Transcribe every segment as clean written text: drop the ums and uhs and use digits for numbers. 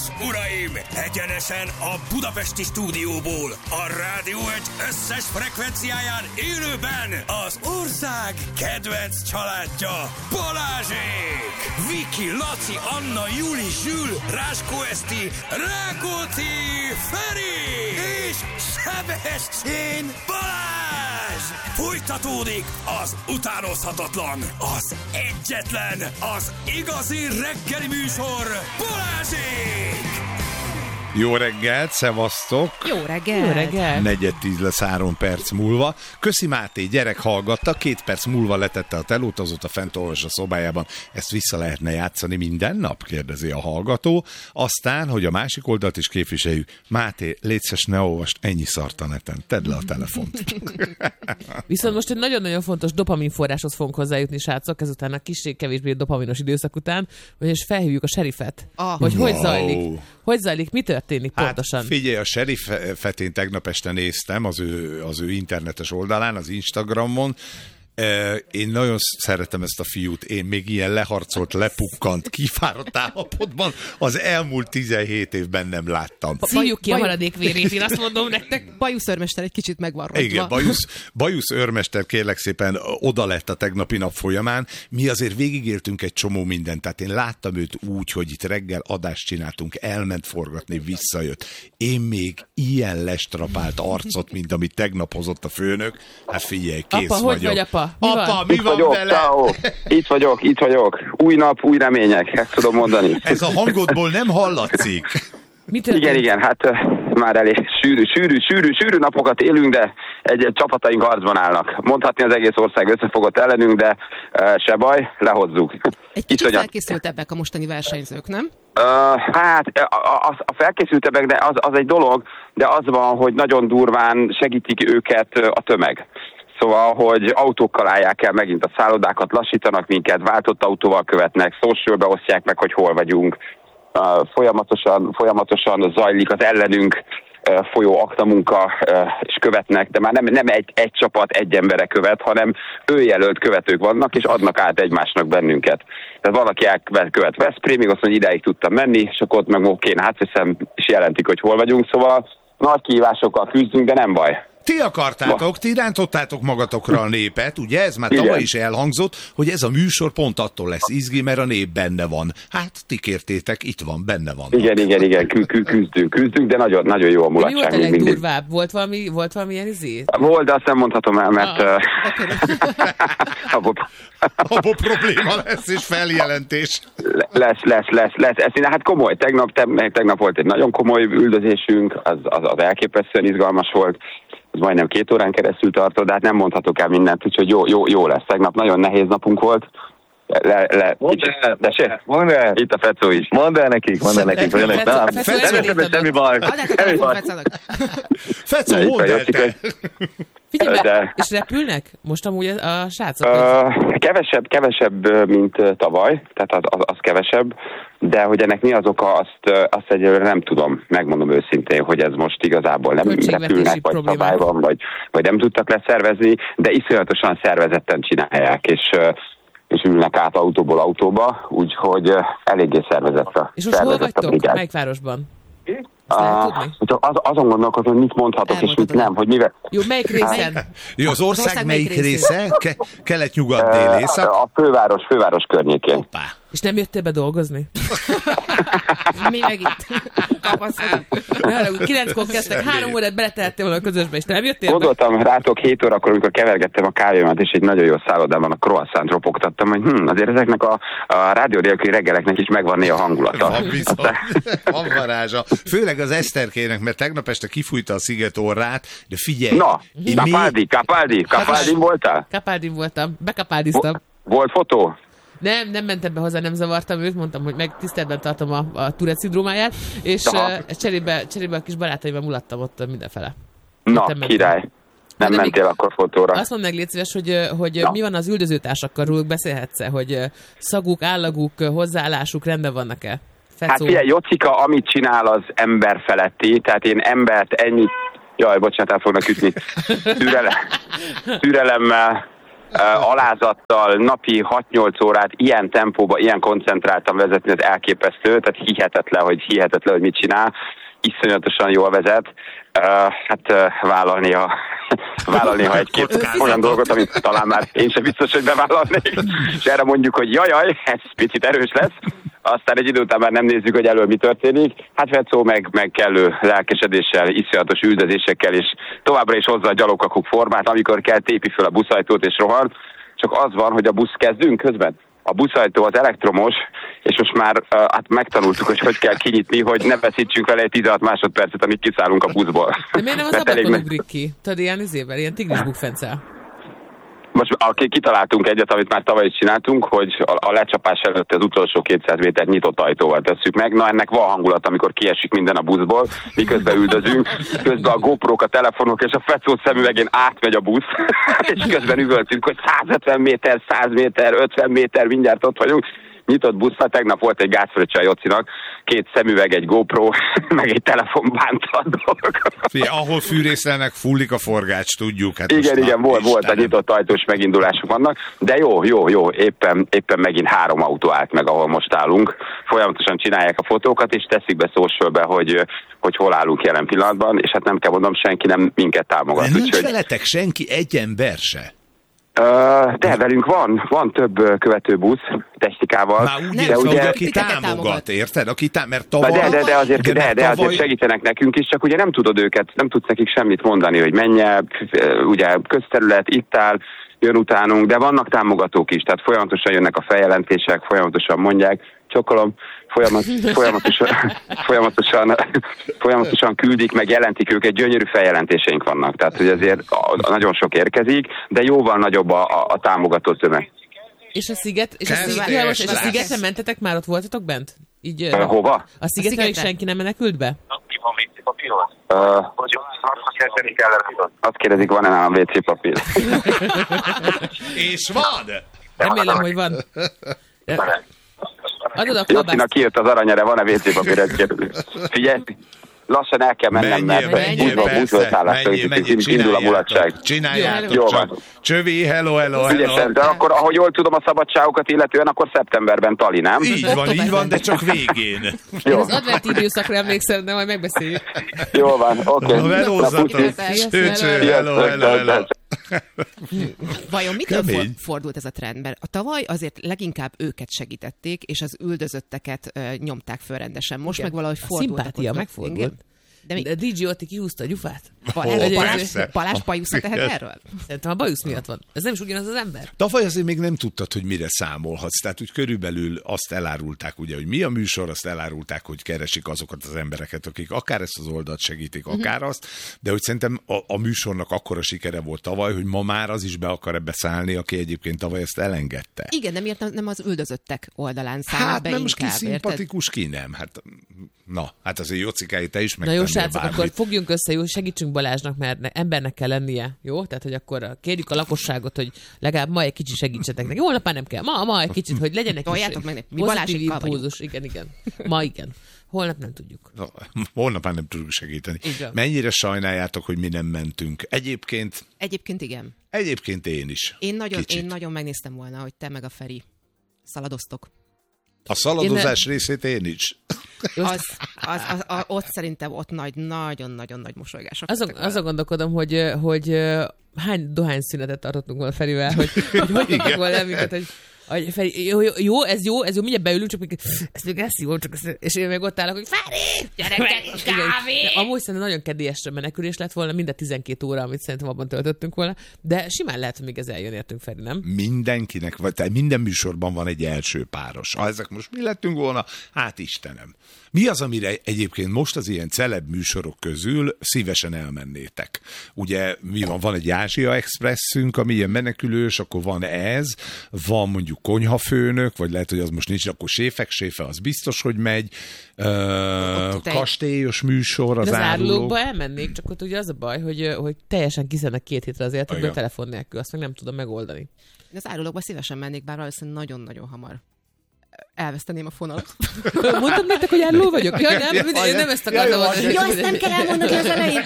uraim! Egyenesen a budapesti stúdióból, a Rádió Egy összes frekvenciáján élőben az ország kedvenc családja, Balázsék! Viki, Laci, Anna, Juli, Zsül, Ráskó Eszti, Rákóczi, Feri és Sebestyén Balázs! Folytatódik az utánozhatatlan, az egyetlen, az igazi reggeli műsor, Balázsék! Jó reggelt, szevasztok! Jó reggelt! Jó reggelt! 4:10 lesz 3 perc múlva. Köszi Máté, gyerek hallgatta, 2 perc múlva letette a telót, azóta fent olvas a szobájában. Ezt vissza lehetne játszani minden nap? Kérdezi a hallgató. Aztán, hogy a másik oldalt is képviseljük, Máté, légy szíves, ne olvast ennyi szart a neten. Tedd le a telefont. Viszont most egy nagyon-nagyon fontos dopaminforráshoz fogunk hozzájutni, srácok, ezután a kevésbé dopaminos időszak után, és felhívjuk a serifet, hogy zajlik. Hogy zajlik, mi történik pontosan? Hát figyelj, a serifet én tegnap este néztem az ő internetes oldalán, az Instagramon. Én nagyon szeretem ezt a fiút, én még ilyen leharcolt, lepukkant, kifáradt állapotban az elmúlt 17 évben nem láttam. Szívjuk ki a maradék vérét, én azt mondom nektek. Bajusz őrmester egy kicsit megvan rontva. Igen, Bajusz őrmester kérlek szépen oda lett a tegnapi nap folyamán. Mi azért végigéltünk egy csomó mindent, tehát én láttam őt úgy, hogy itt reggel adást csináltunk, elment forgatni, visszajött. Én még ilyen lestrapált arcot, mint amit tegnap hozott a főnök. Hát figyelj, kész apa, vagyok. Hogy vagy, apa? Apa, mi van vagyok, vele? Itt vagyok. Új nap, új remények, ezt tudom mondani. Ez a hangodból nem hallatszik. Igen, hát már elég sűrű napokat élünk, de egy csapataink harcban állnak. Mondhatni az egész ország összefogott ellenünk, de se baj, lehozzuk. Egy kicsit felkészültebbek a mostani versenyzők, nem? Hát a felkészültebbek, de az egy dolog, de az van, hogy nagyon durván segítik őket a tömeg. Szóval, hogy autókkal állják el megint a szállodákat, lassítanak minket, váltott autóval követnek, socialbe osztják meg, hogy hol vagyunk. Folyamatosan zajlik az ellenünk folyó aktamunka, és követnek, de már nem egy csapat, egy embere követ, hanem jelölt követők vannak, és adnak át egymásnak bennünket. Tehát valaki elkövet Veszprémig, azt mondja, ideig tudtam menni, és akkor ott meg oké, átveszem, és jelentik, hogy hol vagyunk. Szóval nagy kihívásokkal küzdünk, de nem baj. Ti akartátok, ti rántottátok magatokra a népet, ugye? Ez már tavaly is elhangzott, hogy ez a műsor pont attól lesz izgi, mert a nép benne van. Hát ti kértétek, itt van, benne van. Igen, küzdünk, de nagyon jó a mulatság. Mi volt a legdurvább? Volt valami ilyen izé? Volt, de azt nem mondhatom el, mert abból probléma lesz, és feljelentés. Lesz. Hát komoly. Tegnap volt egy nagyon komoly üldözésünk, az elképesztően izgalmas volt. Ez majdnem 2 órán keresztül tartott, de hát nem mondhatok el mindent, úgyhogy jó lesz. Tegnap nagyon nehéz napunk volt. Mondd el. Itt a Fecó is. Mondd el nekik. Semmi baj. Fecó, mondd el te. Figyelj be, és repülnek most amúgy a srácok? Kevesebb, mint tavaly, tehát az kevesebb, de hogy ennek mi az oka, azt egyelőre nem tudom, megmondom őszintén, hogy ez most igazából nem repülnek, vagy szabály van, vagy nem tudtak leszervezni, de iszonyatosan szervezetten csinálják, és ülnek át autóból autóba, úgyhogy eléggé szervezett a És most hol vagytok? Melyik városban? Azon gondolkozom, hogy mit mondhatok, és mit nem, hogy mivel... Jó, melyik részen? Jó, az ország melyik része? Kelet-nyugat, dél-észak? A főváros környékén. Hoppá. És nem jöttél be dolgozni? Mi meg itt? Kapaszkodunk. 9-kor kezdtek, 3 órát beletehettél volna a közösbe, és nem jöttél be? Gondoltam rátok 7 órakor, amikor kevergettem a kávémat, és egy nagyon jó szállodában a croissant ropogtattam, hogy azért ezeknek a rádió nélküli reggeleknek is megvan néha hangulata. Van varázsa. Főleg az Eszterkének, mert tegnap este kifújta a sziget orrát, de figyelj. Na, Capaldin voltál? Capaldin voltam, bekapáldiztam. Volt fotó? Nem mentem be hozzá, nem zavartam őt, mondtam, hogy meg tiszteletben tartom a Tourette szindrómáját, és cserébe a kis barátaimmal mulattam ott mindenfele. Na, király. Nem mentél akkor fotóra. Azt mondd meg, légy szíves, hogy mi van az üldözőtársakkal, róluk beszélhetsz-e, hogy szaguk, állaguk, hozzáállásuk rendben vannek-e? Fecó. Hát figyelj, Jocika, amit csinál, az ember feletti, tehát én embert ennyit, jaj, bocsánat, el fognak ütni, türelemmel alázattal napi 6-8 órát ilyen tempóba, ilyen koncentráltan vezetni, az elképesztő, tehát hihetetlen, hogy mit csinál. Iszonyatosan jól vezet. Vállalni egy-két olyan dolgot, amit talán már én sem biztos, hogy bevállalnék. És erre mondjuk, hogy jajaj, ez picit erős lesz. Aztán egy idő után már nem nézzük, hogy elől mi történik. Hát Fecó meg kellő lelkesedéssel, iszonyatos üldözésekkel, és továbbra is hozza a gyalogkakuk formát, amikor kell tépi föl a buszajtót és rohan. Csak az van, hogy a busz kezdünk közben. A buszajtó az elektromos, és most már megtanultuk, hogy kell kinyitni, hogy ne veszítsünk vele egy 16 másodpercet, amíg kiszállunk a buszból. De miért nem az ablakon ugrik ki? Tudod, ilyen ilyen tigris bukfencel. Most kitaláltunk egyet, amit már tavaly is csináltunk, hogy a lecsapás előtt az utolsó 200 métert nyitott ajtóval tesszük meg. Na, ennek van hangulat, amikor kiesik minden a buszból, miközben üldözünk, közben a GoPro-k, a telefonok és a Fecó szemüvegén átmegy a busz, és közben üvöltünk, hogy 150 méter, 100 méter, 50 méter, mindjárt ott vagyunk. Nyitott buszra, tegnap volt egy gázfröccse a Jocinak, 2 szemüveg, egy GoPro, meg egy telefon bánta a dolog. Ahol fűrészelnek, fullik a forgács, tudjuk. Hát igen, volt a nyitott ajtós megindulások vannak, de jó, éppen megint 3 autó állt meg, ahol most állunk. Folyamatosan csinálják a fotókat, és teszik be socialbe, hogy hol állunk jelen pillanatban, és hát nem kell mondom, senki nem minket támogat. De nincs veletek senki, egy ember se? De velünk van több követőbusz technikával. Már úgy ugye, aki támogat, érted? Mert tavaly... De azért segítenek nekünk is, csak ugye nem tudod őket, nem tudsz nekik semmit mondani, hogy menje, ugye közterület, itt áll, jön utánunk, de vannak támogatók is, tehát folyamatosan jönnek a feljelentések, folyamatosan mondják, csokolom, folyamatosan küldik, meg jelentik őket, gyönyörű feljelentéseink vannak, tehát hogy azért nagyon sok érkezik, de jóval nagyobb a támogató tömeg. És a Szigeten mentetek már, ott voltatok bent? Így, hova? A Szigeten senki nem menekült be? Azt kérdezik, van-e nálam WC papír? És van! Remélem, hogy van. Jocinak kijött az aranyere, van-e WC papír? Figyelj! Lassan el kell mennem, mert indul a mulatság. Csináljátok. Csövi, hello. De akkor, ahogy jól tudom a szabadságokat illetően, akkor szeptemberben Tali, nem? Így van, de csak végén. Én az adventi időszakra emlékszem, de majd megbeszéljük. Jól van, oké. Hello. Vajon mitől fordult ez a trend? Mert a tavaly azért leginkább őket segítették, és az üldözötteket nyomták föl rendesen. Most meg valahogy fordult. A szimpátia megfordult. De DJ Otti kihúzta a gyufát. Balázs bajusza tehet erről? Szerintem a bajusz miatt van. Ez nem is ugyanaz az ember. Tavaly azért még nem tudtad, hogy mire számolhatsz. Tehát úgy körülbelül azt elárulták, ugye, hogy mi a műsor, azt elárulták, hogy keresik azokat az embereket, akik akár ezt az oldalt segítik, akár azt, de hogy szerintem a műsornak akkora sikere volt tavaly, hogy ma már az is be akar ebbe szállni, aki egyébként tavaly ezt elengedte. Igen, de miért nem az üldözöttek oldalán száll be nem most inkább, ki szimpatikus, ki nem. Hát azért Jocikáit te is megtennél. Na jó, srácok, akkor fogjunk össze, jó, segítsünk Balázsnak, mert embernek kell lennie, jó? Tehát, hogy akkor kérjük a lakosságot, hogy legalább ma egy kicsit segítsetek neki. Holnap már nem kell, ma egy kicsit, hogy legyen egy kis pozitív impulzus. Igen. Ma igen. Holnap nem tudjuk. Holnap már nem tudjuk segíteni. Mennyire sajnáljátok, hogy mi nem mentünk? Egyébként igen. Egyébként én is. Én nagyon megnéztem volna, hogy te meg a Feri szaladoztok. A szaladozás részét én is. Ott szerintem nagyon-nagyon nagy mosolygások. Azon gondolkodom, hogy hány dohányszünetet tartottunk volna Ferivel, hogy tudtuk volna minket, hogy Feri, jó, ez jó, mindjárt beülünk, csak ez még lesz jó, és én meg ott állok, hogy Feri, gyerekek, kávé! Amúgy szerintem nagyon kedélyesre menekülés lett volna, mind a 12 óra, amit szerintem abban töltöttünk volna, de simán lehet, hogy még ez eljön értünk, Feri, nem? Mindenkinek, vagy minden műsorban van egy első páros. Ha ezek most mi lettünk volna, hát Istenem. Mi az, amire egyébként most az ilyen celeb műsorok közül szívesen elmennétek? Ugye van egy Ázsia Expressünk, ami ilyen menekülős, akkor van ez, van mondjuk konyhafőnök, vagy lehet, hogy az most nincs, akkor séfe, az biztos, hogy megy. Kastélyos műsor, az árulókba elmennék, csak ott ugye az a baj, hogy teljesen kiszednek 2 hétre az életedből telefon nélkül, azt meg nem tudom megoldani. Az árulókba szívesen mennék, bár valószínűleg nagyon-nagyon hamar elveszteném a fonalat. Mondtam nektek, hogy áruló vagyok? Ja, nem ezt akartam mondani. Ja, ezt nem kell elmondani az elején.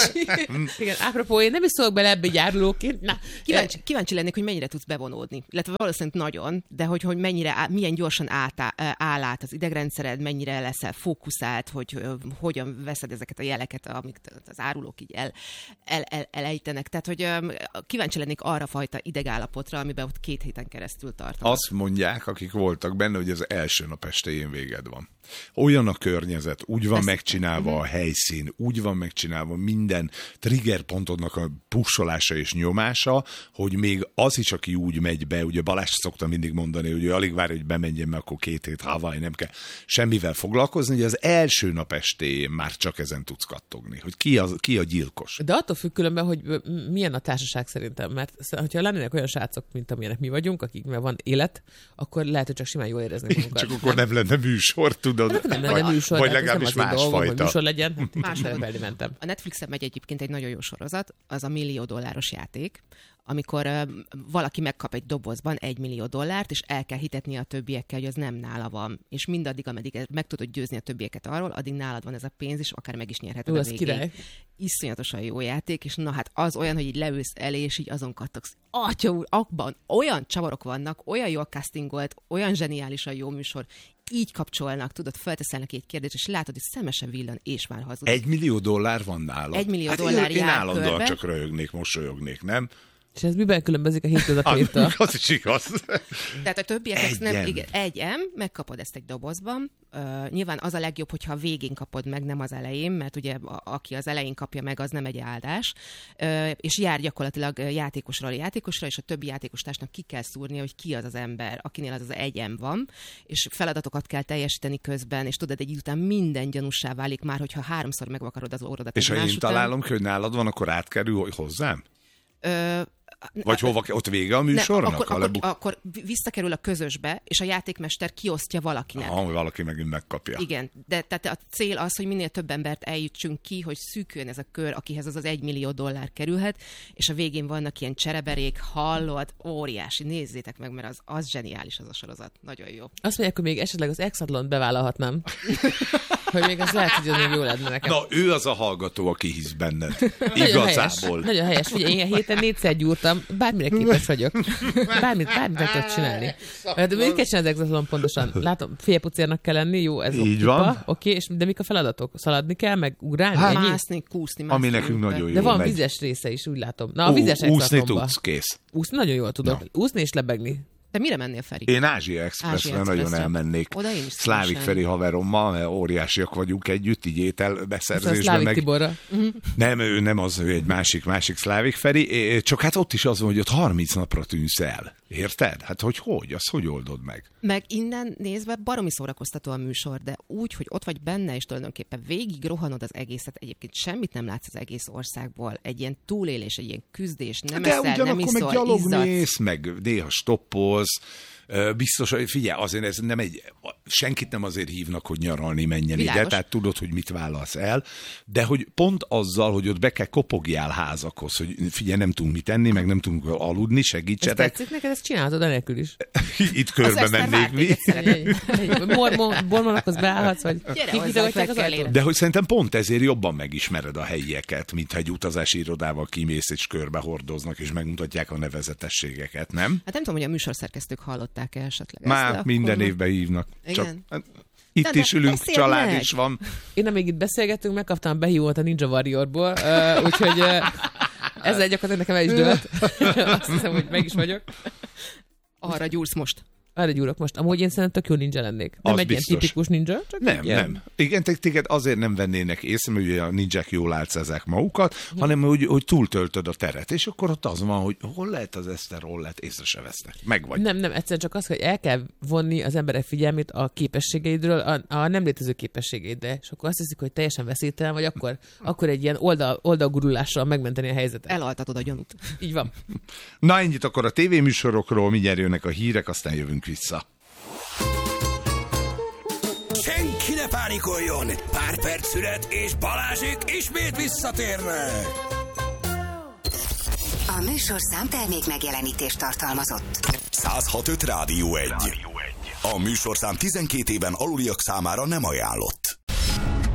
Igen, apropó, én nem is szólok bele ebbe egy árulóként. Kíváncsi lennék, hogy mennyire tudsz bevonódni. Illetve valószínűleg nagyon, de hogy milyen gyorsan áll át az idegrendszered, mennyire leszel fókuszált, hogy hogyan veszed ezeket a jeleket, amik az árulók így elejtenek. Tehát, hogy kíváncsi lennék arra fajta idegállapotra, amiben ott 2 héten keresztül tartanak. Azt mondják, akik voltak benne, hogy az első nap estéjén véged van. Olyan a környezet, úgy van megcsinálva a helyszín, úgy van megcsinálva minden triggerpontodnak a pussolása és nyomása, hogy még az is, aki úgy megy be, ugye Balázs szokta mindig mondani, hogy alig várja, hogy bemenjen, mert akkor 2 hét Hawaii, nem kell semmivel foglalkozni, hogy az első nap estéjén már csak ezen tudsz kattogni, hogy ki a gyilkos. De attól függ különben, hogy milyen a társaság szerintem, mert hogyha lennének olyan srácok, mint amilyenek mi vagyunk, akiknek van élet, akkor lehet, hogy csak simán jól érezni magunkat. Csak akkor nem lenne műsor, tudod? Nem lenne műsor, vagy legalábbis másfajta. Hogy műsor legyen, másfajta mentem. A Netflixen megy egyébként egy nagyon jó sorozat, az a $1 millió játék, amikor valaki megkap egy dobozban $1 millió, és el kell hitetni a többiekkel, hogy az nem nála van. És mindaddig, ameddig meg tudod győzni a többieket arról, addig nálad van ez a pénz, és akár meg is nyerheted a végén. Király. Iszonyatosan jó játék, és na hát az olyan, hogy így leülsz elé, és így azon kattogsz. Atya úr, abban olyan csavarok vannak, olyan jól castingolt, olyan zseniálisan jó műsor, így kapcsolnak, tudod, felteszel neki egy kérdést, és látod, hogy szemesen villan, és már hazudik. $1 millió van nála. $1 millió én állandóan csak röhögnék, mosolyognék, nem? És ez miben különbözik a hétköznapétől? Az is igaz. Tehát a többiek nem, igen, 1 M, megkapod ezt egy dobozban. Nyilván az a legjobb, hogyha a végén kapod meg, nem az elején, mert ugye aki az elején kapja meg, az nem egy áldás. És jár gyakorlatilag játékosra, és a többi játékostársnak ki kell szúrnia, hogy ki az az ember, akinél az 1 M van, és feladatokat kell teljesíteni közben, és tudod, egy idő után minden gyanússá válik már, hogyha 3-szor megvakarod az órodat. És ha én találom, hogy nálad van, akkor átkerül hozzám? Vagy hova, ott vége a műsornak? Akkor visszakerül a közösbe, és a játékmester kiosztja valakinek. Hogy valaki megint megkapja. Igen, de tehát a cél az, hogy minél több embert eljutsunk ki, hogy szűküljön ez a kör, akihez az $1 millió kerülhet, és a végén vannak ilyen csereberék, hallod, óriási, nézzétek meg, mert az zseniális az a sorozat. Nagyon jó. Azt mondják, hogy még esetleg az Exatlont bevállalhatnám. Hogy még az lehet, hogy az még jó lenne nekem. Na, ő az a hallgató, aki hisz benned. Igazából. Nagyon helyes. Figyelj, én héten 4-szer gyúrtam, bármire képes vagyok. Bármit meg tudok csinálni. De mit kell csinálni az Exatlon pontosan? Látom, félpucérnak kell lenni, jó, ez így van. Oké, de mik a feladatok? Szaladni kell, meg ugrálni? Mászni, kúszni. Ami nekünk nagyon jó. De van vizes része is, úgy látom. Na, a vizes Exatlonba. Úszni tudsz, kész. Úszni nagyon jól tudok. Úszni és lebegni. Te mire mennél, Feri? Én Ázsia Expressre nagyon elmennék. Szlávik Feri haverommal, mert óriásiak vagyunk együtt, így ételbeszerzésben. Szlávik Tiborra. Nem, ő nem az, ő egy másik Szlávik Feri, csak hát ott is az van, hogy ott 30 napra tűnsz el. Érted? Hát hogy? Azt hogy oldod meg? Meg innen nézve baromi szórakoztató a műsor, de úgy, hogy ott vagy benne, és tulajdonképpen végig rohanod az egészet, egyébként semmit nem látsz az egész országból. Egy ilyen túlélés, egy ilyen küzdés, nem eszel, nem iszol, meg gyalogmész, meg néha stoppolsz. Biztos, hogy figyelj, azért ez nem senkit nem azért hívnak, hogy nyaralni menjen ide, tehát tudod, hogy mit vállalsz el, de hogy pont azzal, hogy ott be kell kopogjál házakhoz, hogy figyelj, nem tudunk mit enni, meg nem tudunk aludni, segítsetek. Ezt tetszik neked, ezt csinálhatod enélkül is. Itt körbe mennék mi. Bormonokhoz beállhatsz, vagy kikizolgatják az ajtót. De hogy szerintem pont ezért jobban megismered a helyieket, mint ha egy utazási irodával kimész és körbe hordoznak, és megmutatják a nevezetességeket, nem? Hát nem tudom, hogy a műsorszerkesztők hallották esetleg már ezt, minden évben hívnak. Csak itt is ülünk, család is van. Én amíg itt beszélgetünk, megkaptam a behívót a Ninja Warriorból, úgyhogy ezzel gyakorlatilag nekem el is dőlt. Azt hiszem, hogy meg is vagyok. Arra gyúrsz most. Arra gyúrok most. Amúgy én szerintem tök jó ninja lennék. Nem az egy biztos. Ilyen tipikus ninja, csak nem. Igen, téged azért nem vennének észre, mert ugye a ninják jól álcázzák magukat, hanem hogy túltöltöd a teret, és akkor ott az van, hogy hol lehet az Eszter, hol lehet, észre se vesznek. Megvagy. Nem, egyszerűen csak az, hogy el kell vonni az emberek figyelmét a képességeidről, a nem létező képességeidre, és akkor azt hiszik, hogy teljesen veszélytelen vagy, akkor egy ilyen oldalgurulással megmenteni a helyzetet. Elaltatod a gyanút. Így van. Na, ennyit akkor a tévéműsorokról, mindjárt jönnek a hírek, aztán jövünk vissza. Senki ne pánikoljon! Pár perc szület, és Balázsék ismét visszatérnek! A műsorszám termék megjelenítést tartalmazott. 106.5 Rádió 1. A műsorszám 12 éven aluliak számára nem ajánlott.